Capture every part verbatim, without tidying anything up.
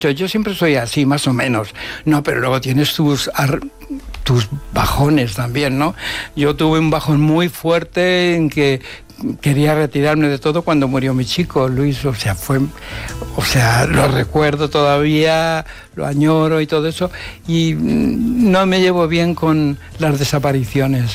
Yo siempre soy así, más o menos. No, pero luego tienes tus, ar- tus bajones también, ¿no? Yo tuve un bajón muy fuerte en que quería retirarme de todo cuando murió mi chico, Luis. O sea, fue... O sea, lo recuerdo todavía, lo añoro y todo eso. Y no me llevo bien con las desapariciones.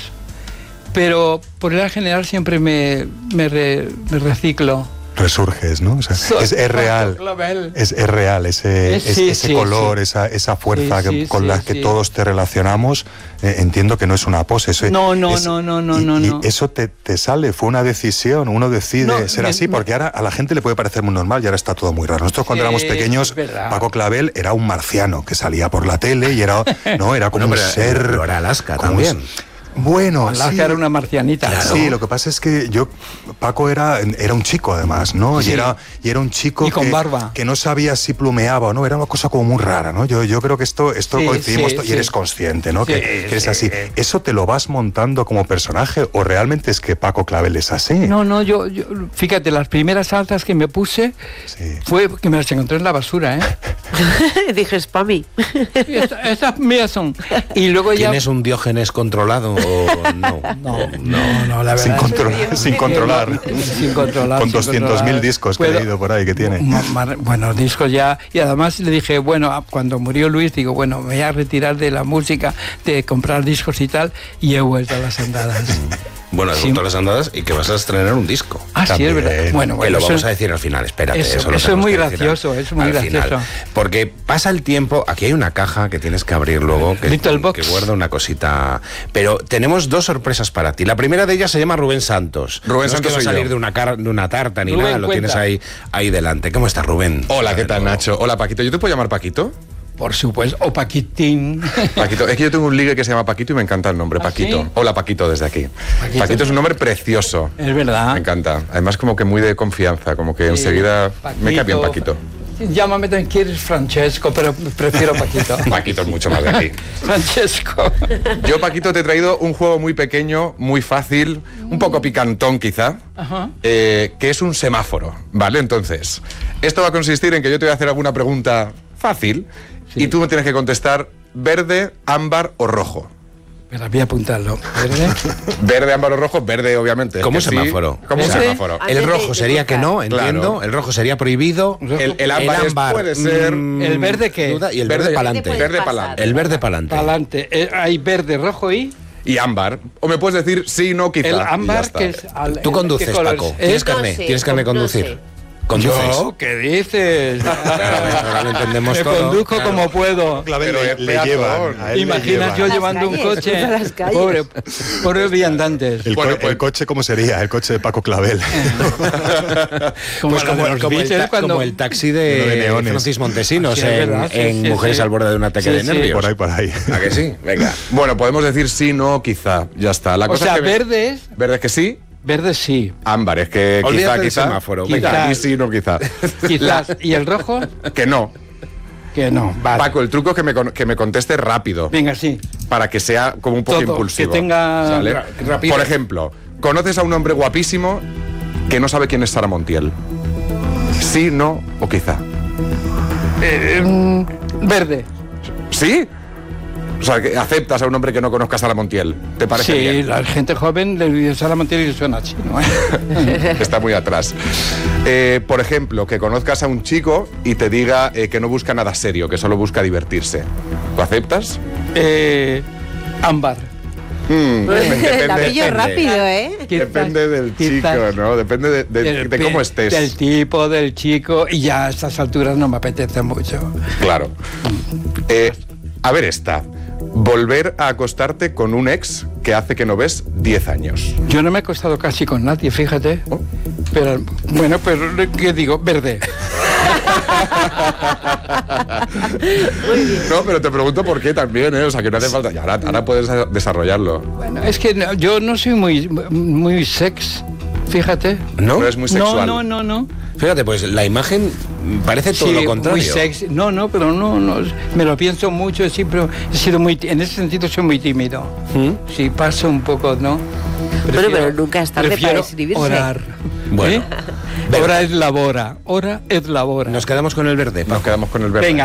Pero por el general siempre me, me, re, me reciclo. Resurges, ¿no? O sea, es, es real, es, es real ese, es, sí, ese sí, color, sí. Esa, esa fuerza sí, que, sí, con sí, la que sí. todos te relacionamos. Eh, entiendo que no es una pose. Eso, no, no, es, no, no, no, y, no, y no. eso te, te sale, fue una decisión, uno decide no, ser me, así, porque ahora a la gente le puede parecer muy normal y ahora está todo muy raro. Nosotros cuando sí, éramos pequeños, Paco Clavel era un marciano que salía por la tele y era, no, era como no, un ser... Era Alaska también. Bueno, Alaska sí. Era una marcianita. Claro. Sí, lo que pasa es que yo, Paco era, era un chico además, ¿no? Sí. Y, era, y era un chico y con que, barba. que no sabía si plumeaba o no, era una cosa como muy rara, ¿no? Yo, yo creo que esto, esto sí, coincidimos sí, y sí. eres consciente, ¿no? Sí, que, que eres sí. así. ¿Eso te lo vas montando como personaje o realmente es que Paco Clavel es así? No, no, yo, yo fíjate, las primeras altas que me puse sí. fue que me las encontré en la basura, ¿eh? Dije, es para mí. Estas esta mías son. Y luego ya... ¿Tienes un Diógenes controlado o no? No, no, no, la verdad. Sin, controlar, sin controlar. Sin controlar. Con doscientos mil discos que he leído por ahí que tiene. Bueno, discos ya. Y además le dije, bueno, cuando murió Luis, digo, bueno, me voy a retirar de la música, de comprar discos y tal, y he vuelto a las andadas. Bueno, has vuelto a las andadas y que vas a estrenar un disco. Ah, también. Sí, es verdad. Bueno, bueno, que lo vamos a decir al final, espérate. Eso, eso, eso es muy gracioso, es muy gracioso. Final. Porque pasa el tiempo, aquí hay una caja que tienes que abrir luego, que, Little Box. que guarda una cosita. Pero tenemos dos sorpresas para ti. La primera de ellas se llama Rubén Santos. Rubén no Santos es que va a salir de una, car de una tarta ni Rubén, nada, lo cuenta. tienes ahí, ahí delante. ¿Cómo estás, Rubén? Hola, ¿qué tal, Nacho? Hola, Paquito. ¿Yo te puedo llamar Paquito? Por supuesto, o Paquitín. Paquito, es que yo tengo un ligue que se llama Paquito y me encanta el nombre, ¿Ah, Paquito. sí? Hola, Paquito, desde aquí. Paquito. Paquito es un nombre precioso. Es verdad. Me encanta. Además, como que muy de confianza, como que sí. enseguida Paquito. Me cae bien Paquito. Llámame también, quieres Francesco, pero prefiero Paquito. Paquito es mucho más de aquí. Francesco. Yo, Paquito, te he traído un juego muy pequeño, muy fácil, un poco picantón quizá, Ajá. Eh, que es un semáforo, ¿vale? Entonces, esto va a consistir en que yo te voy a hacer alguna pregunta fácil sí. y tú me tienes que contestar verde, ámbar o rojo. Pero voy a apuntarlo. ¿Verde? Verde, ámbar o rojo, verde obviamente. Como un semáforo. Sí, como un semáforo. El rojo sería que no, entiendo. Claro. El rojo sería prohibido. El, el ámbar, el ámbar es, puede ser. Mm, ¿El verde qué? Y el verde, verde para adelante. Verde para adelante. El verde para adelante. Para adelante. Eh, hay verde, rojo y. Y ámbar. O me puedes decir sí, no, quizá. El ámbar que es. Al, Tú conduces, Paco. ¿Tienes carne? No sé, ¿Tienes carne de conducir? No sé. ¿Conduces? ¿Yo? ¿Qué dices? Ahora lo entendemos Me todo. conduzco claro. como puedo. Clavel, le, le llevan. A él Imaginas le yo llevan. llevando calles, un coche. las calles. Pobre, pobre viandantes. El, Bueno, co pues, el coche, ¿cómo sería? El coche de Paco Clavel. Como, pues como, los como, el Beatles ta cuando... como el taxi de, de neones. Francis Montesinos Sí, en, verdad, sí, en sí, Mujeres sí. al borde de un ataque Sí, de sí. nervios. Por ahí, por ahí. ¿A que sí? Venga. Bueno, podemos decir sí, no, quizá. Ya está. La O cosa sea, es que verde es... Verde es que sí. Verde sí. Ámbar es que quizá, Olvídate del quizá. semáforo. Venga, Quizás. y sí, no, quizá. Quizás. ¿Y el rojo? Que no. Que no. Vale. Paco, el truco es que me, con- que me conteste rápido. Venga, sí. Para que sea como un poco Todo, impulsivo. que tenga ¿Sale? ra- rapidez. Por ejemplo, conoces a un hombre guapísimo que no sabe quién es Sara Montiel. Sí, no o quizá. Eh, mm, verde. ¿Sí? O sea, que aceptas a un hombre que no conozca a Sara Montiel. ¿Te parece Sí, bien? la gente joven le dice a la Montiel y le suena chino. ¿eh? Está muy atrás. Eh, por ejemplo, que conozcas a un chico y te diga eh, que no busca nada serio, que solo busca divertirse. ¿Lo aceptas? eh, ámbar. Mm, depende, La pillo depende. rápido, ¿eh? Quizás, Depende del quizás. chico, ¿no? Depende de, de- Del de pi- cómo estés. Del tipo, del chico. Y ya a estas alturas no me apetece mucho. Claro. Eh, a ver esta. Volver a acostarte con un ex que hace que no ves diez años. Yo no me he acostado casi con nadie, fíjate. Oh. Pero, bueno, pero, ¿qué digo? Verde. No, pero te pregunto por qué también, ¿eh? O sea, que no hace falta... Y ahora, ahora puedes desarrollarlo. Bueno, es que no, yo no soy muy, muy sex, fíjate. ¿No? No es muy sexual. No, no, no, no. Fíjate, pues la imagen parece todo Sí, lo contrario. muy sexy. No, no, pero no, no. Me lo pienso mucho, siempre he sido muy... En ese sentido soy muy tímido. ¿Mm? Sí, paso un poco, ¿no? Bueno, pero nunca es tarde para prefiero escribirse. orar. Bueno. ¿Eh? Hora es labora, hora es labora. Nos quedamos con el verde, Paco. Nos quedamos con el verde. Venga.